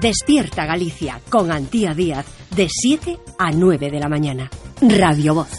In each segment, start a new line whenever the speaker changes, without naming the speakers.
Despierta Galicia con Antía Díaz de 7 a 9 de la mañana. Radio Voz.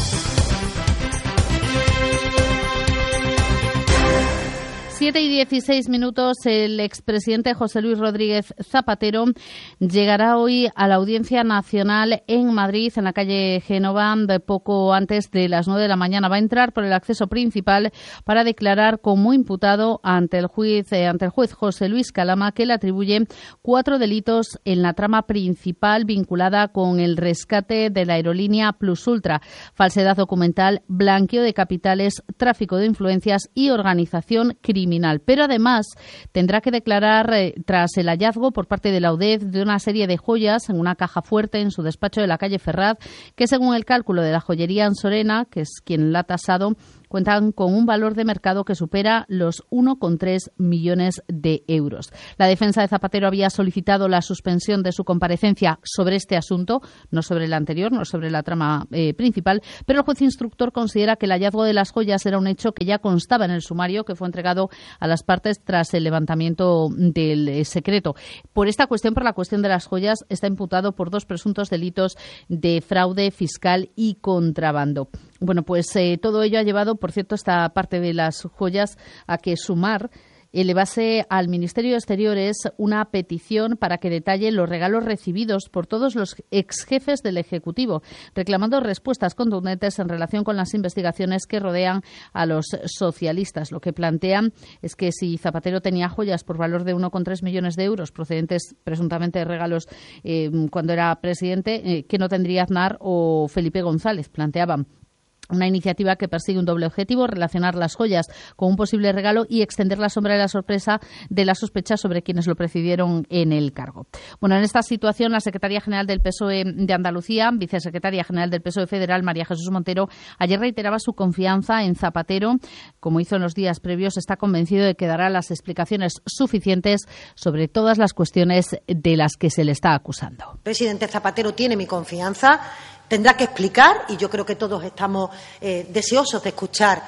7:16, el expresidente José Luis Rodríguez Zapatero llegará hoy a la Audiencia Nacional en Madrid, en la calle Génova, poco antes de las 9 de la mañana. Va a entrar por el acceso principal para declarar como imputado ante el juez José Luis Calama, que le atribuye 4 delitos en la trama principal vinculada con el rescate de la aerolínea Plus Ultra: falsedad documental, blanqueo de capitales, tráfico de influencias y organización criminal. Pero además tendrá que declarar tras el hallazgo por parte de la UDEF de una serie de joyas en una caja fuerte en su despacho de la calle Ferraz, que según el cálculo de la joyería Ansorena, que es quien la ha tasado, cuentan con un valor de mercado que supera los 1,3 millones de euros. La defensa de Zapatero había solicitado la suspensión de su comparecencia sobre este asunto, no sobre el anterior, no sobre la trama principal, pero el juez instructor considera que el hallazgo de las joyas era un hecho que ya constaba en el sumario que fue entregado a las partes tras el levantamiento del secreto. Por esta cuestión, por la cuestión de las joyas, está imputado por 2 presuntos delitos de fraude fiscal y contrabando. Bueno, pues todo ello ha llevado, por cierto, esta parte de las joyas, a que Sumar elevase al Ministerio de Exteriores una petición para que detalle los regalos recibidos por todos los exjefes del Ejecutivo, reclamando respuestas contundentes en relación con las investigaciones que rodean a los socialistas. Lo que plantean es que si Zapatero tenía joyas por valor de 1,3 millones de euros procedentes presuntamente de regalos cuando era presidente, que no tendría Aznar o Felipe González. Planteaban una iniciativa que persigue un doble objetivo: relacionar las joyas con un posible regalo y extender la sombra de la sorpresa de la sospecha sobre quienes lo precedieron en el cargo. Bueno, en esta situación, la secretaria general del PSOE de Andalucía, vicesecretaria general del PSOE federal, María Jesús Montero, ayer reiteraba su confianza en Zapatero. Como hizo en los días previos, está convencido de que dará las explicaciones suficientes sobre todas las cuestiones de las que se le está acusando.
El presidente Zapatero tiene mi confianza. Tendrá que explicar, y yo creo que todos estamos deseosos de escuchar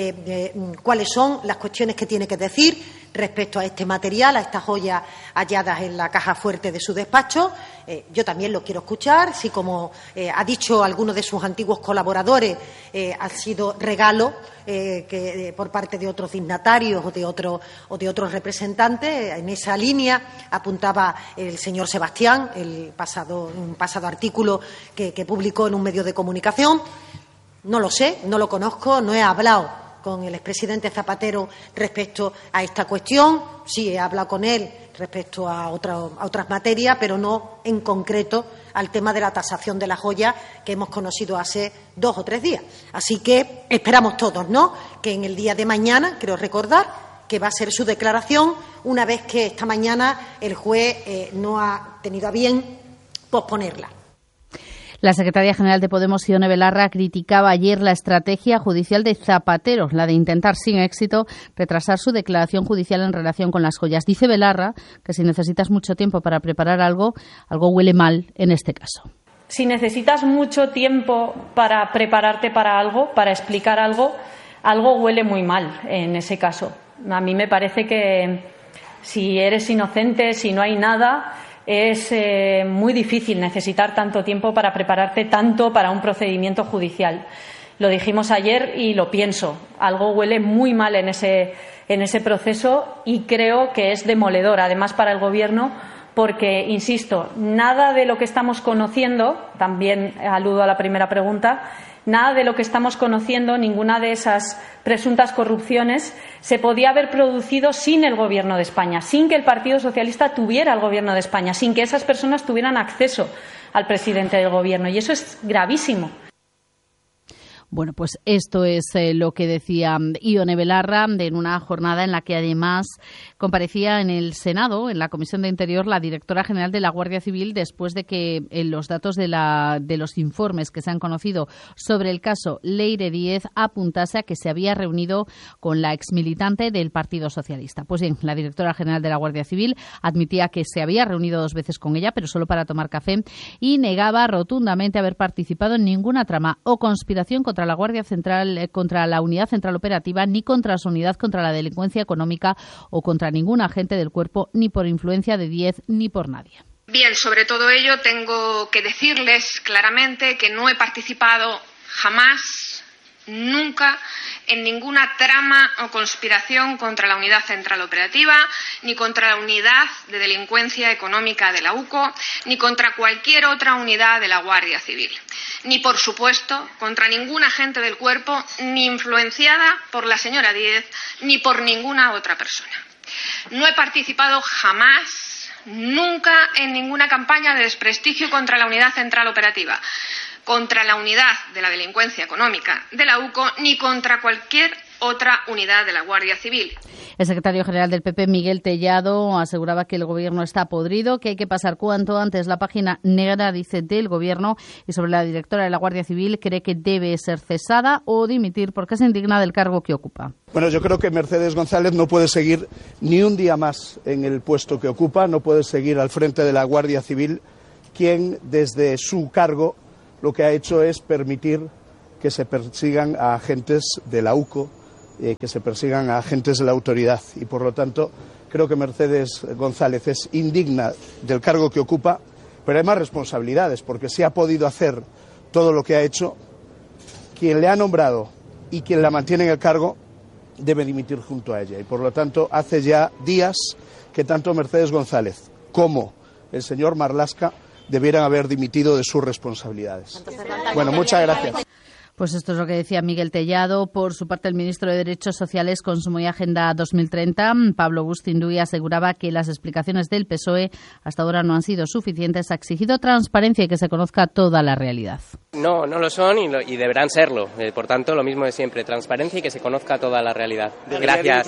cuáles son las cuestiones que tiene que decir respecto a este material, a estas joyas halladas en la caja fuerte de su despacho. Yo también lo quiero escuchar. Si, como ha dicho alguno de sus antiguos colaboradores, ha sido regalo por parte de otros dignatarios o de otros representantes, en esa línea apuntaba el señor Sebastián, un pasado artículo que publicó en un medio de comunicación. No lo sé, no lo conozco, no he hablado con el expresidente Zapatero respecto a esta cuestión. Sí he hablado con él respecto a otras materias, pero no en concreto al tema de la tasación de la joya que hemos conocido hace 2 o 3 días. Así que esperamos todos, ¿no?, que en el día de mañana, creo recordar, que va a ser su declaración, una vez que esta mañana el juez no ha tenido a bien posponerla.
La secretaria general de Podemos, Ione Belarra, criticaba ayer la estrategia judicial de Zapatero, la de intentar sin éxito retrasar su declaración judicial en relación con las joyas. Dice Belarra que si necesitas mucho tiempo para preparar algo huele mal en este caso.
Si necesitas mucho tiempo para prepararte para algo, para explicar algo huele muy mal en ese caso. A mí me parece que si eres inocente, si no hay nada, es muy difícil necesitar tanto tiempo para prepararte tanto para un procedimiento judicial. Lo dijimos ayer y lo pienso. Algo huele muy mal en ese proceso y creo que es demoledor, además, para el Gobierno, porque, insisto, nada de lo que estamos conociendo, también aludo a la primera pregunta, nada de lo que estamos conociendo, ninguna de esas presuntas corrupciones, se podía haber producido sin el Gobierno de España, sin que el Partido Socialista tuviera el Gobierno de España, sin que esas personas tuvieran acceso al presidente del Gobierno. Y eso es gravísimo.
Bueno, pues esto es lo que decía Ione Belarra en una jornada en la que además comparecía en el Senado, en la Comisión de Interior, la directora general de la Guardia Civil, después de que en los datos de los informes que se han conocido sobre el caso Leire Díez apuntase a que se había reunido con la exmilitante del Partido Socialista. Pues bien, la directora general de la Guardia Civil admitía que se había reunido 2 veces con ella, pero solo para tomar café, y negaba rotundamente haber participado en ninguna trama o conspiración contra contra la Guardia Central, contra la Unidad Central Operativa, ni contra su unidad contra la delincuencia económica o contra ningún agente del cuerpo, ni por influencia de Díez, ni por nadie.
Bien, sobre todo ello tengo que decirles claramente que no he participado jamás, nunca, en ninguna trama o conspiración contra la Unidad Central Operativa, ni contra la Unidad de Delincuencia Económica de la UCO, ni contra cualquier otra unidad de la Guardia Civil. Ni, por supuesto, contra ningún agente del cuerpo, ni influenciada por la señora Díez, ni por ninguna otra persona. No he participado jamás, nunca, en ninguna campaña de desprestigio contra la Unidad Central Operativa, contra la Unidad de la Delincuencia Económica de la UCO, ni contra cualquier otra unidad de la Guardia Civil.
El secretario general del PP, Miguel Tellado, aseguraba que el Gobierno está podrido, que hay que pasar cuanto antes la página negra, dice, del Gobierno, y sobre la directora de la Guardia Civil cree que debe ser cesada o dimitir porque se indigna del cargo que ocupa.
Bueno, yo creo que Mercedes González no puede seguir ni un día más en el puesto que ocupa, no puede seguir al frente de la Guardia Civil, quien desde su cargo lo que ha hecho es permitir que se persigan a agentes de la UCO, que se persigan a agentes de la autoridad. Y por lo tanto, creo que Mercedes González es indigna del cargo que ocupa, pero hay más responsabilidades, porque si ha podido hacer todo lo que ha hecho, quien le ha nombrado y quien la mantiene en el cargo debe dimitir junto a ella. Y por lo tanto, hace ya días que tanto Mercedes González como el señor Marlaska debieran haber dimitido de sus responsabilidades. Bueno, muchas gracias.
Pues esto es lo que decía Miguel Tellado. Por su parte, el ministro de Derechos Sociales, Consumo y Agenda 2030, Pablo Bustinduy, aseguraba que las explicaciones del PSOE hasta ahora no han sido suficientes. Ha exigido transparencia y que se conozca toda la realidad.
No lo son y deberán serlo. Por tanto, lo mismo de siempre, transparencia y que se conozca toda la realidad. Gracias.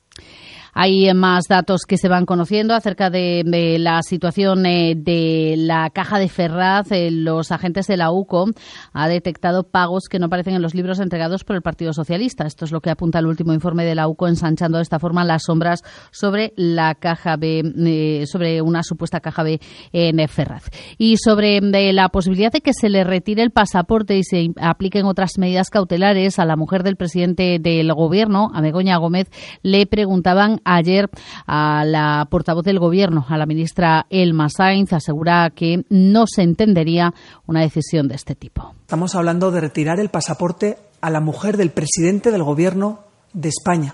Hay más datos que se van conociendo acerca de la situación de la caja de Ferraz. Los agentes de la UCO han detectado pagos que no aparecen en los libros entregados por el Partido Socialista. Esto es lo que apunta el último informe de la UCO, ensanchando de esta forma las sombras sobre la caja B, sobre una supuesta caja B en Ferraz. Y sobre la posibilidad de que se le retire el pasaporte y se apliquen otras medidas cautelares a la mujer del presidente del Gobierno, a Begoña Gómez, le preguntaban ayer a la portavoz del Gobierno, a la ministra Elma Sainz. Asegura que no se entendería una decisión de este tipo.
Estamos hablando de retirar el pasaporte a la mujer del presidente del Gobierno de España.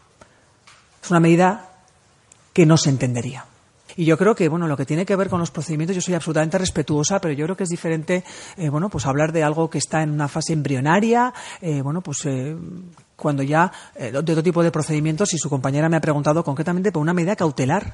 Es una medida que no se entendería. Y yo creo que, lo que tiene que ver con los procedimientos, yo soy absolutamente respetuosa, pero yo creo que es diferente, hablar de algo que está en una fase embrionaria, cuando ya, de otro tipo de procedimientos, y su compañera me ha preguntado concretamente por una medida cautelar,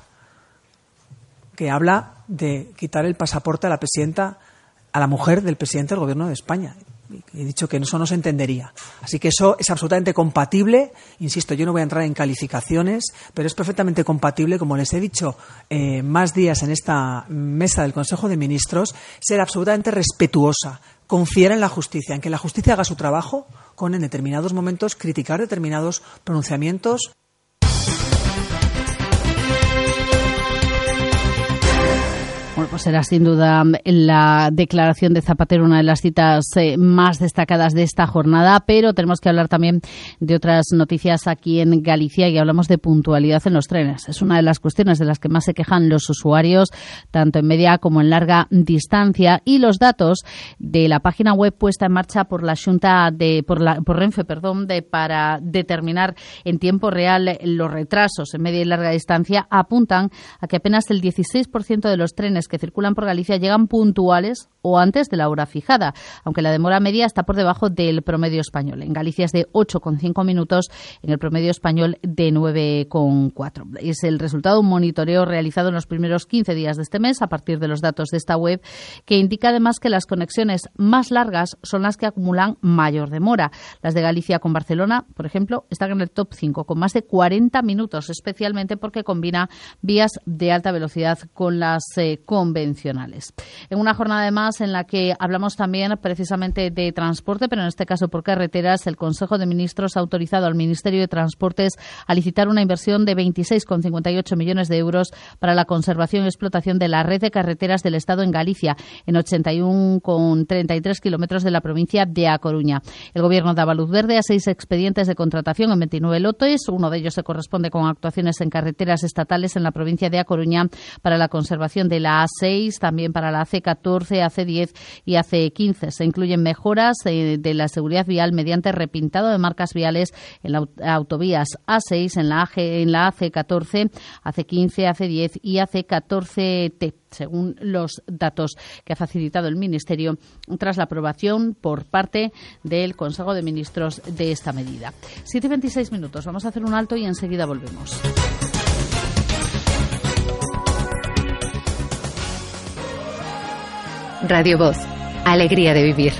que habla de quitar el pasaporte a la mujer del presidente del Gobierno de España. He dicho que eso no se entendería. Así que eso es absolutamente compatible. Insisto, yo no voy a entrar en calificaciones, pero es perfectamente compatible, como les he dicho más días en esta mesa del Consejo de Ministros, ser absolutamente respetuosa, confiar en la justicia, en que la justicia haga su trabajo, con en determinados momentos criticar determinados pronunciamientos.
Bueno, pues será sin duda la declaración de Zapatero una de las citas más destacadas de esta jornada, pero tenemos que hablar también de otras noticias aquí en Galicia y hablamos de puntualidad en los trenes. Es una de las cuestiones de las que más se quejan los usuarios, tanto en media como en larga distancia, y los datos de la página web puesta en marcha por la Xunta por Renfe, para determinar en tiempo real los retrasos en media y larga distancia apuntan a que apenas el 16% de los trenes que circulan por Galicia llegan puntuales o antes de la hora fijada, aunque la demora media está por debajo del promedio español. En Galicia es de 8,5 minutos, en el promedio español de 9,4. Es el resultado de un monitoreo realizado en los primeros 15 días de este mes a partir de los datos de esta web, que indica además que las conexiones más largas son las que acumulan mayor demora. Las de Galicia con Barcelona, por ejemplo, están en el top 5 con más de 40 minutos, especialmente porque combina vías de alta velocidad con las convencionales. En una jornada además en la que hablamos también precisamente de transporte, pero en este caso por carreteras, el Consejo de Ministros ha autorizado al Ministerio de Transportes a licitar una inversión de 26,58 millones de euros para la conservación y explotación de la red de carreteras del Estado en Galicia, en 81,33 kilómetros de la provincia de A Coruña. El Gobierno daba luz verde a 6 expedientes de contratación en 29 lotes. Uno de ellos se corresponde con actuaciones en carreteras estatales en la provincia de A Coruña para la conservación de la A6, también para la AC14, AC10 y AC15. Se incluyen mejoras de la seguridad vial mediante repintado de marcas viales en las autovías A6, en la AC14, AC15, AC10 y AC14T, según los datos que ha facilitado el Ministerio tras la aprobación por parte del Consejo de Ministros de esta medida. 7:26 minutos. Vamos a hacer un alto y enseguida volvemos.
Radio Voz. Alegría de vivir.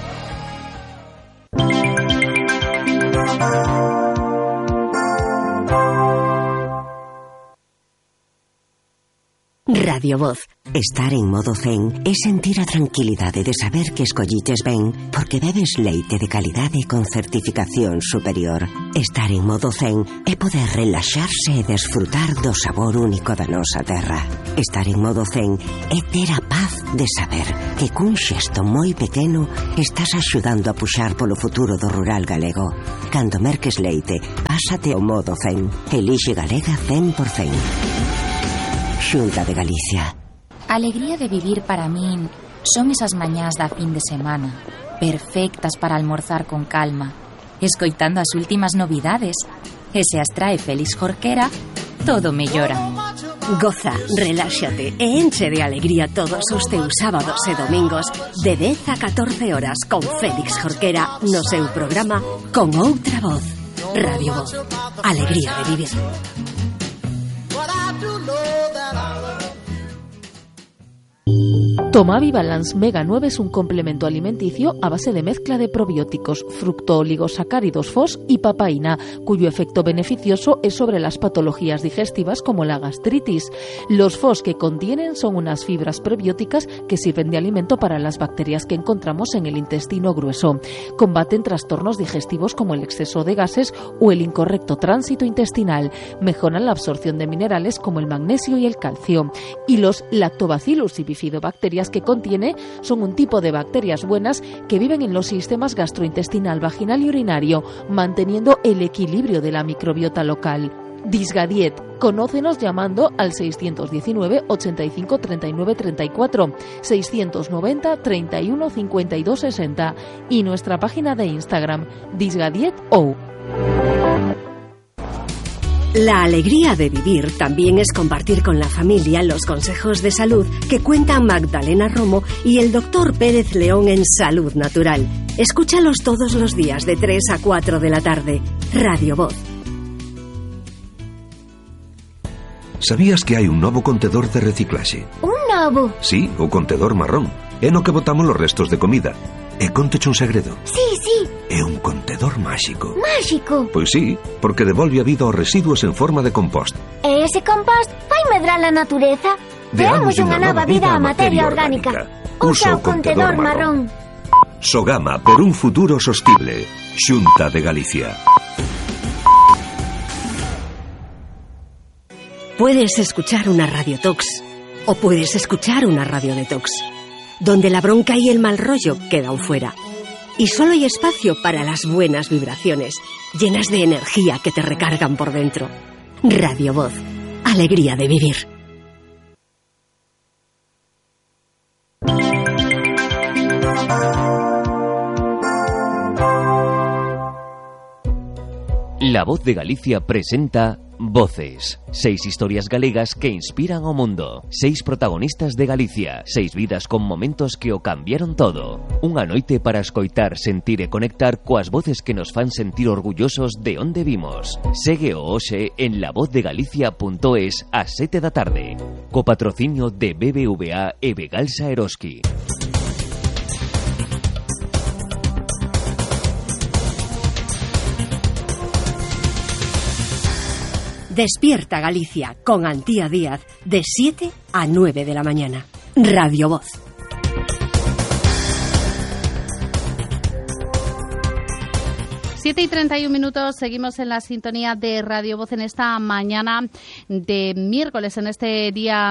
Radio Voz.
Estar en modo zen é sentir a tranquilidade de saber que escollites ben porque bebes leite de calidade con certificación superior. Estar en modo zen é poder relaxarse e desfrutar do sabor único da nosa terra. Estar en modo zen é ter a paz de saber que cun xesto moi pequeno estás axudando a puxar polo futuro do rural galego. Cando merques leite, pásate ao modo zen. Elixe Galega 100%. Xunta de Galicia.
A alegría de vivir para min son esas mañás da fin de semana, perfectas para almorzar con calma, escoitando as últimas novidades. E se as trae Félix Jorquera, todo mellora.
Goza, reláxate e enche de alegría todos os teus sábados e domingos de 10 a 14 horas con Félix Jorquera no seu programa Con Outra Voz. Radio Voz. Alegría de vivir.
Tomavi Balance Mega 9 es un complemento alimenticio a base de mezcla de probióticos, fructooligosacáridos FOS y papaína, cuyo efecto beneficioso es sobre las patologías digestivas como la gastritis. Los FOS que contienen son unas fibras prebióticas que sirven de alimento para las bacterias que encontramos en el intestino grueso. Combaten trastornos digestivos como el exceso de gases o el incorrecto tránsito intestinal. Mejoran la absorción de minerales como el magnesio y el calcio. Y los Lactobacillus y bifidobacterias que contiene son un tipo de bacterias buenas que viven en los sistemas gastrointestinal, vaginal y urinario, manteniendo el equilibrio de la microbiota local. Disgadiet. Conócenos llamando al 619 85 39 34, 690 31 52 60 y nuestra página de Instagram, DisgadieTO.
La alegría de vivir también es compartir con la familia los consejos de salud que cuentan Magdalena Romo y el doctor Pérez León en Salud Natural. Escúchalos todos los días de 3 a 4 de la tarde. Radio Voz.
Sabías que hai un novo contedor de reciclaxe?
Un novo?
Sí, o contedor marrón. É no que botamos los restos de comida. E conteche un segredo.
Sí, sí.
É un contedor máxico.
Máxico?
Pois sí, porque devolve a vida aos residuos en forma de compost.
E ese compost vai medrar a natureza? Deamos unha nova vida á materia orgánica. Usa o contedor marrón.
Sogama por un futuro sostible. Xunta de Galicia.
Puedes escuchar una Radio Tox o puedes escuchar una Radio Detox, donde la bronca y el mal rollo quedan fuera. Y solo hay espacio para las buenas vibraciones, llenas de energía que te recargan por dentro. Radio Voz. Alegría de vivir.
La Voz de Galicia presenta Voces. 6 historias galegas que inspiran o mundo. 6 protagonistas de Galicia. 6 vidas con momentos que o cambiaron todo. Unha noite para escoitar, sentir e conectar coas voces que nos fan sentir orgullosos de onde vimos. Segue o hoxe en lavozdegalicia.es ás 7 da tarde. Co patrocinio de BBVA e Begalsa Eroski.
Despierta Galicia con Antía Díaz de 7 a 9 de la mañana. Radio Voz.
Siete y 31 minutos, seguimos en la sintonía de Radio Voz en esta mañana de miércoles, en este día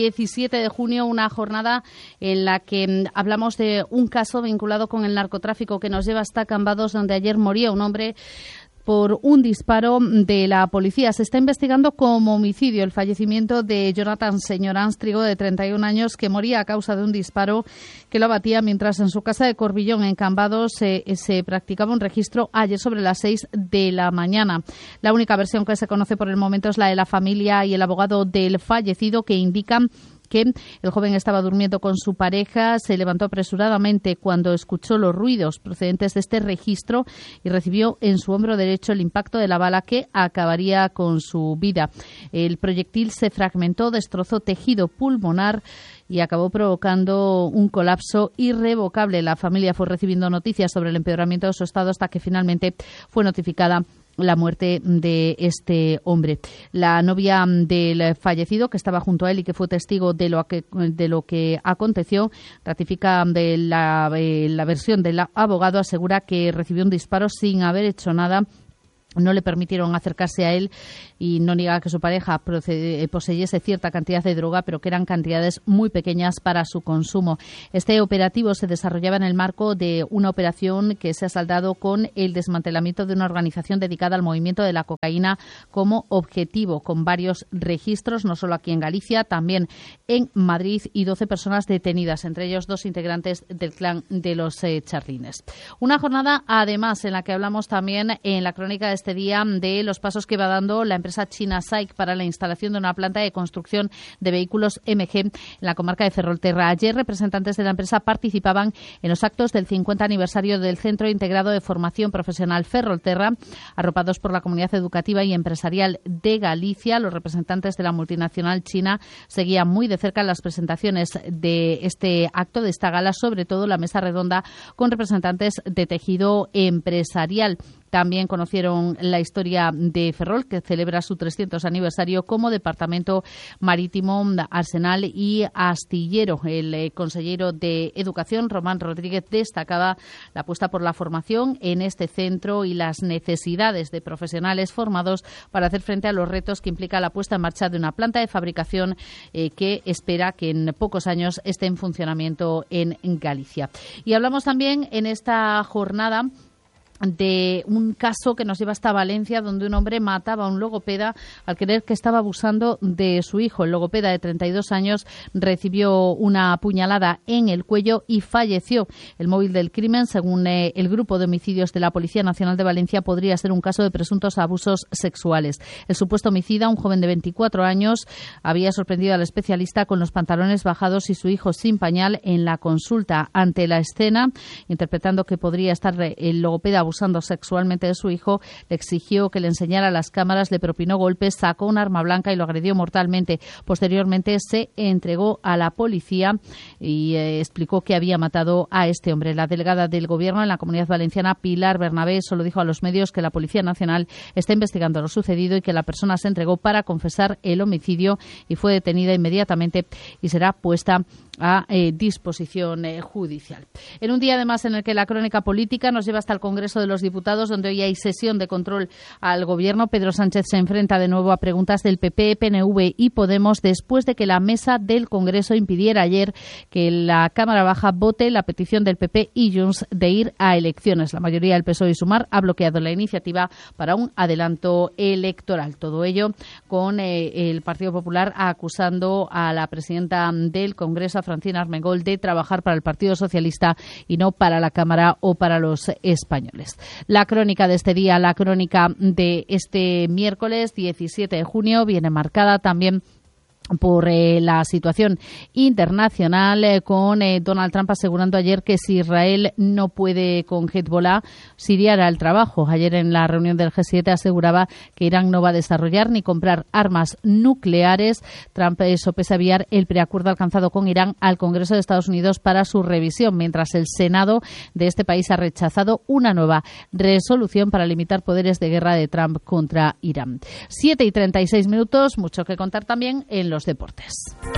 17 de junio, una jornada en la que hablamos de un caso vinculado con el narcotráfico que nos lleva hasta Cambados, donde ayer moría un hombre por un disparo de la policía. Se está investigando como homicidio el fallecimiento de Jonathan Señorans Trigo, de 31 años, que moría a causa de un disparo que lo abatía mientras en su casa de Corbillón, en Cambados, se practicaba un registro ayer sobre las 6 de la mañana. La única versión que se conoce por el momento es la de la familia y el abogado del fallecido, que indican que el joven estaba durmiendo con su pareja, se levantó apresuradamente cuando escuchó los ruidos procedentes de este registro y recibió en su hombro derecho el impacto de la bala que acabaría con su vida. El proyectil se fragmentó, destrozó tejido pulmonar y acabó provocando un colapso irrevocable. La familia fue recibiendo noticias sobre el empeoramiento de su estado hasta que finalmente fue notificada la muerte de este hombre. La novia del fallecido, que estaba junto a él y que fue testigo de lo que aconteció, ratifica de la versión del abogado, asegura que recibió un disparo sin haber hecho nada. No le permitieron acercarse a él y no niega que su pareja poseyese cierta cantidad de droga, pero que eran cantidades muy pequeñas para su consumo. Este operativo se desarrollaba en el marco de una operación que se ha saldado con el desmantelamiento de una organización dedicada al movimiento de la cocaína como objetivo, con varios registros, no solo aquí en Galicia, también en Madrid, y 12 personas detenidas, entre ellos 2 integrantes del clan de los Charlines. Una jornada, además, en la que hablamos también en la crónica de este día de los pasos que va dando la empresa china SAIC para la instalación de una planta de construcción de vehículos MG en la comarca de Ferrolterra. Ayer, representantes de la empresa participaban en los actos del 50 aniversario del Centro Integrado de Formación Profesional Ferrolterra, arropados por la comunidad educativa y empresarial de Galicia. Los representantes de la multinacional china seguían muy de cerca las presentaciones de este acto, de esta gala, sobre todo la mesa redonda con representantes de tejido empresarial. También conocieron la historia de Ferrol, que celebra su 300 aniversario como departamento marítimo, arsenal y astillero. El consejero de Educación, Román Rodríguez, destacaba la apuesta por la formación en este centro y las necesidades de profesionales formados para hacer frente a los retos que implica la puesta en marcha de una planta de fabricación que espera que en pocos años esté en funcionamiento en Galicia. Y hablamos también en esta jornada de un caso que nos lleva hasta Valencia, donde un hombre mataba a un logopeda al creer que estaba abusando de su hijo. El logopeda, de 32 años, recibió una puñalada en el cuello y falleció. El móvil del crimen, según el grupo de homicidios de la Policía Nacional de Valencia, podría ser un caso de presuntos abusos sexuales. El supuesto homicida, un joven de 24 años, había sorprendido al especialista con los pantalones bajados y su hijo sin pañal en la consulta. Ante la escena, interpretando que podría estar el logopeda abusando sexualmente de su hijo, le exigió que le enseñara las cámaras, le propinó golpes, sacó un arma blanca y lo agredió mortalmente. Posteriormente se entregó a la policía y explicó que había matado a este hombre. La delegada del Gobierno en la Comunidad Valenciana, Pilar Bernabé, solo dijo a los medios que la Policía Nacional está investigando lo sucedido y que la persona se entregó para confesar el homicidio y fue detenida inmediatamente y será puesta a disposición judicial. En un día, además, en el que la crónica política nos lleva hasta el Congreso de los Diputados, donde hoy hay sesión de control al Gobierno. Pedro Sánchez se enfrenta de nuevo a preguntas del PP, PNV y Podemos después de que la mesa del Congreso impidiera ayer que la Cámara Baja vote la petición del PP y Junts de ir a elecciones. La mayoría del PSOE y Sumar ha bloqueado la iniciativa para un adelanto electoral. Todo ello con el Partido Popular acusando a la presidenta del Congreso, a Francina Armengol, de trabajar para el Partido Socialista y no para la Cámara o para los españoles. La crónica de este día, la crónica de este miércoles 17 de junio, viene marcada también por la situación internacional, con Donald Trump asegurando ayer que si Israel no puede con Hezbollah, Siria hará el trabajo. Ayer en la reunión del G7 aseguraba que Irán no va a desarrollar ni comprar armas nucleares. Trump sopesa enviar el preacuerdo alcanzado con Irán al Congreso de Estados Unidos para su revisión, mientras el Senado de este país ha rechazado una nueva resolución para limitar poderes de guerra de Trump contra Irán. 7:36, mucho que contar también en los deportes.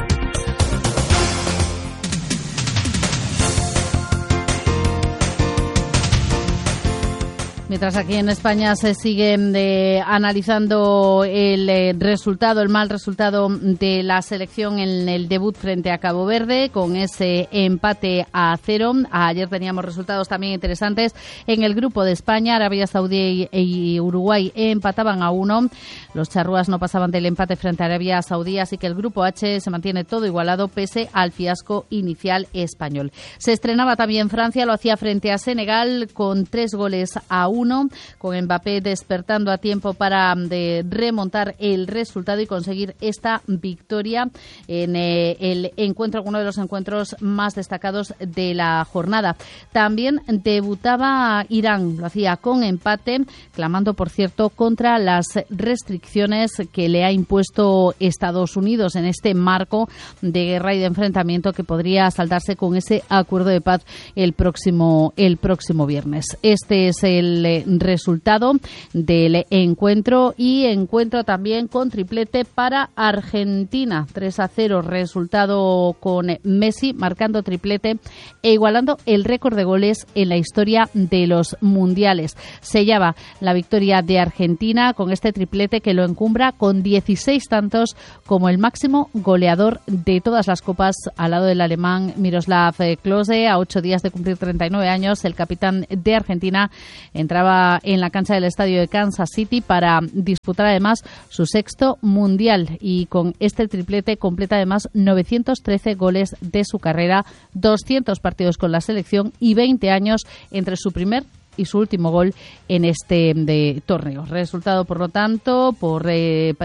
Mientras aquí en España se siguen analizando el resultado, el mal resultado de la selección en el debut frente a Cabo Verde, con ese empate a 0. Ayer teníamos resultados también interesantes en el grupo de España. Arabia Saudí y Uruguay empataban a 1. Los charrúas no pasaban del empate frente a Arabia Saudí, así que el grupo H se mantiene todo igualado pese al fiasco inicial español. Se estrenaba también Francia, lo hacía frente a Senegal con 3-1, con Mbappé despertando a tiempo para remontar el resultado y conseguir esta victoria en el encuentro, uno de los encuentros más destacados de la jornada. También debutaba Irán, lo hacía con empate, clamando, por cierto, contra las restricciones que le ha impuesto Estados Unidos en este marco de guerra y de enfrentamiento que podría saltarse con ese acuerdo de paz el próximo viernes. Este es el resultado del encuentro, y encuentro también con triplete para Argentina. 3-0 resultado con Messi marcando triplete e igualando el récord de goles en la historia de los mundiales. Sellaba la victoria de Argentina con este triplete que lo encumbra con 16 tantos como el máximo goleador de todas las copas, al lado del alemán Miroslav Klose. A 8 días de cumplir 39 años, el capitán de Argentina entraba en la cancha del estadio de Kansas City para disputar además su 6º mundial, y con este triplete completa además 913 goles de su carrera, 200 partidos con la selección y 20 años entre su primer y su último gol en este torneo. Resultado, por lo tanto, de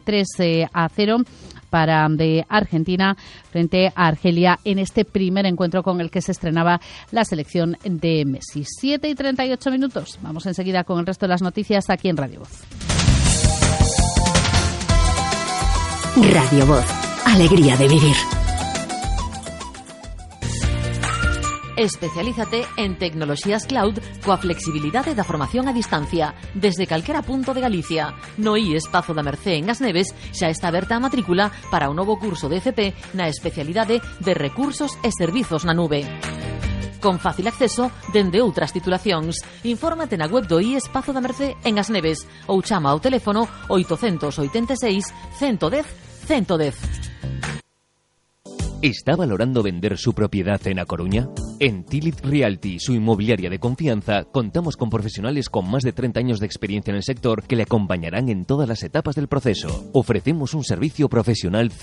3-0 para Argentina frente a Argelia en este primer encuentro con el que se estrenaba la selección de Messi. 7:38. Vamos enseguida con el resto de las noticias aquí en Radio Voz.
Radio Voz. Alegría de vivir.
Especialízate en tecnoloxías cloud coa flexibilidade da formación a distancia desde calquera punto de Galicia. No Espazo da Mercé en As Neves xa está aberta a matrícula para o novo curso de FP na especialidade de Recursos e Servizos na Nube, con fácil acceso dende outras titulacións. Infórmate na web do Espazo da Mercé en As Neves ou chama ao teléfono 886 110 110.
¿Está valorando vender su propiedad en A Coruña? En Tilit Realty, su inmobiliaria de confianza, contamos con profesionales con más de 30 años de experiencia en el sector que le acompañarán en todas las etapas del proceso. Ofrecemos un servicio profesional